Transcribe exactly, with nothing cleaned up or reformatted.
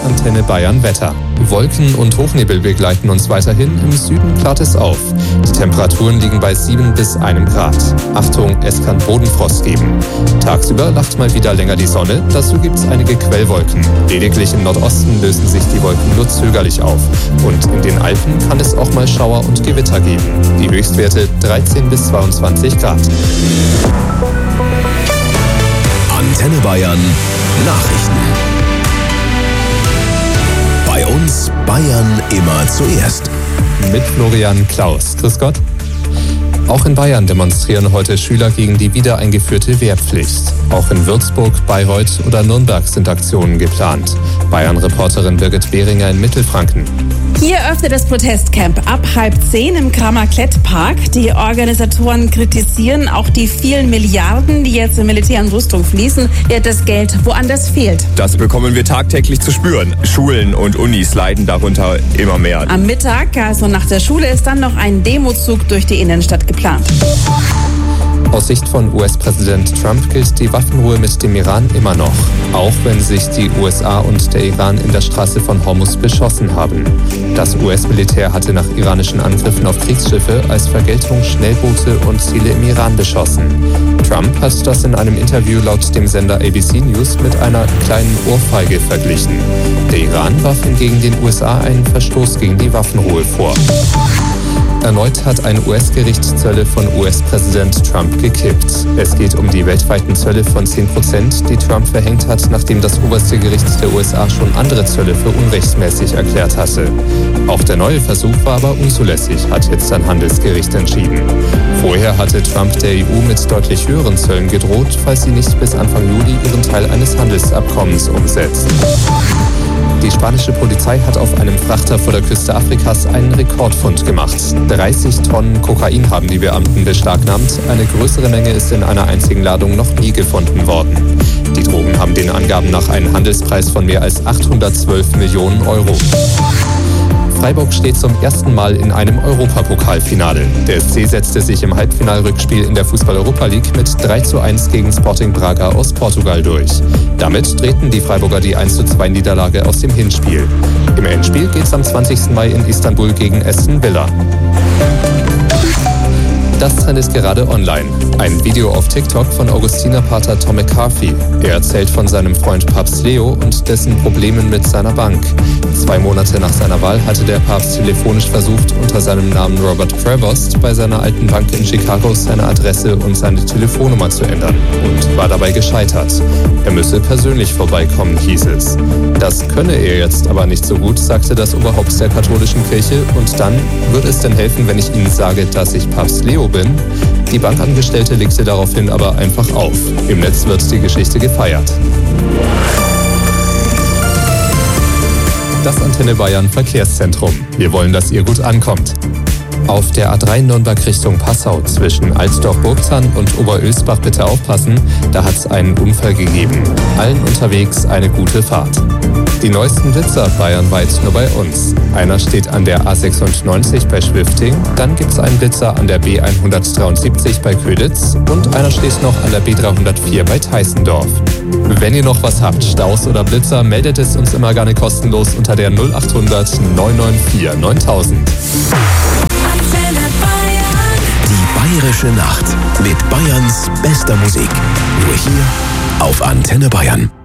Antenne Bayern Wetter. Wolken und Hochnebel begleiten uns weiterhin. Im Süden klart es auf. Die Temperaturen liegen bei sieben bis einem Grad. Achtung, es kann Bodenfrost geben. Tagsüber lacht mal wieder länger die Sonne. Dazu gibt es einige Quellwolken. Lediglich im Nordosten lösen sich die Wolken nur zögerlich auf. Und in den Alpen kann es auch mal Schauer und Gewitter geben. Die Höchstwerte dreizehn bis zweiundzwanzig Grad. Antenne Bayern Nachrichten. Bei uns Bayern immer zuerst. Mit Florian Klaus. Grüß Gott. Auch in Bayern demonstrieren heute Schüler gegen die wieder eingeführte Wehrpflicht. Auch in Würzburg, Bayreuth oder Nürnberg sind Aktionen geplant. Bayern-Reporterin Birgit Behringer in Mittelfranken. Hier öffnet das Protestcamp ab halb zehn im Kramer-Klett-Park. Die Organisatoren kritisieren auch die vielen Milliarden, die jetzt in Militär und Rüstung fließen, während das Geld woanders fehlt. Das bekommen wir tagtäglich zu spüren. Schulen und Unis leiden darunter immer mehr. Am Mittag, also nach der Schule, ist dann noch ein Demozug durch die Innenstadt geplant. Aus Sicht von U S-Präsident Trump gilt die Waffenruhe mit dem Iran immer noch, auch wenn sich die U S A und der Iran in der Straße von Hormuz beschossen haben. Das U S-Militär hatte nach iranischen Angriffen auf Kriegsschiffe als Vergeltung Schnellboote und Ziele im Iran beschossen. Trump hat das in einem Interview laut dem Sender A B C News mit einer kleinen Ohrfeige verglichen. Der Iran warf hingegen den U S A einen Verstoß gegen die Waffenruhe vor. Erneut hat ein U S-Gericht Zölle von U S-Präsident Trump gekippt. Es geht um die weltweiten Zölle von zehn Prozent, die Trump verhängt hat, nachdem das oberste Gericht der U S A schon andere Zölle für unrechtmäßig erklärt hatte. Auch der neue Versuch war aber unzulässig, hat jetzt ein Handelsgericht entschieden. Vorher hatte Trump der E U mit deutlich höheren Zöllen gedroht, falls sie nicht bis Anfang Juli ihren Teil eines Handelsabkommens umsetzt. Die spanische Polizei hat auf einem Frachter vor der Küste Afrikas einen Rekordfund gemacht. dreißig Tonnen Kokain haben die Beamten beschlagnahmt. Eine größere Menge ist in einer einzigen Ladung noch nie gefunden worden. Die Drogen haben den Angaben nach einen Handelspreis von mehr als achthundertzwölf Millionen Euro. Freiburg steht zum ersten Mal in einem Europapokalfinale. Der F C setzte sich im Halbfinalrückspiel in der Fußball-Europa League mit drei zu eins gegen Sporting Braga aus Portugal durch. Damit drehten die Freiburger die eins zu zwei Niederlage aus dem Hinspiel. Im Endspiel geht es am zwanzigsten Mai in Istanbul gegen Aston Villa. Das trendet gerade online. Ein Video auf TikTok von Augustinerpater Tom McCarthy. Er erzählt von seinem Freund Papst Leo und dessen Problemen mit seiner Bank. Zwei Monate nach seiner Wahl hatte der Papst telefonisch versucht, unter seinem Namen Robert Prevost bei seiner alten Bank in Chicago seine Adresse und seine Telefonnummer zu ändern und war dabei gescheitert. Er müsse persönlich vorbeikommen, hieß es. Das könne er jetzt aber nicht so gut, sagte das Oberhaupt der katholischen Kirche. Und dann, würde es denn helfen, wenn ich Ihnen sage, dass ich Papst Leo bin? Die Bankangestellte legte daraufhin aber einfach auf. Im Netz wird die Geschichte gefeiert. Das Antenne Bayern Verkehrszentrum. Wir wollen, dass ihr gut ankommt. Auf der A drei Nürnberg Richtung Passau zwischen Altdorf-Burgzahn und Oberölsbach bitte aufpassen, da hat es einen Unfall gegeben. Allen unterwegs eine gute Fahrt. Die neuesten Blitzer bayernweit nur bei uns. Einer steht an der A sechsundneunzig bei Schwifting, dann gibt es einen Blitzer an der B hundertdreiundsiebzig bei Köditz und einer steht noch an der B dreihundertvier bei Teissendorf. Wenn ihr noch was habt, Staus oder Blitzer, meldet es uns immer gerne kostenlos unter der null achthundert neun neun vier neuntausend. Die Bayerische Nacht mit Bayerns bester Musik. Nur hier auf Antenne Bayern.